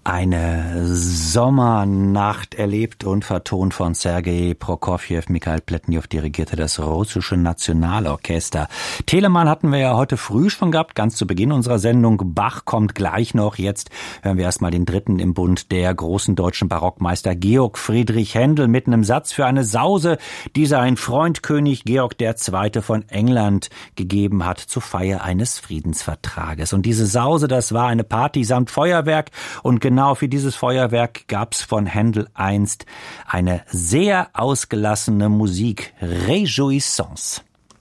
Eine Sommernacht erlebt und vertont von Sergei Prokofjew. Mikhail Pletnev dirigierte das russische Nationalorchester. Telemann hatten wir ja heute früh schon gehabt, ganz zu Beginn unserer Sendung. Bach kommt gleich noch. Jetzt hören wir erstmal den dritten im Bund der großen deutschen Barockmeister Georg Friedrich Händel mit einem Satz für eine Sause, die sein Freund König Georg II. Von England gegeben hat zur Feier eines Friedensvertrages. Und diese Sause, das war eine Party samt Feuerwerk, und genau für dieses Feuerwerk gab's von Händel einst eine sehr ausgelassene Musik, Réjouissance.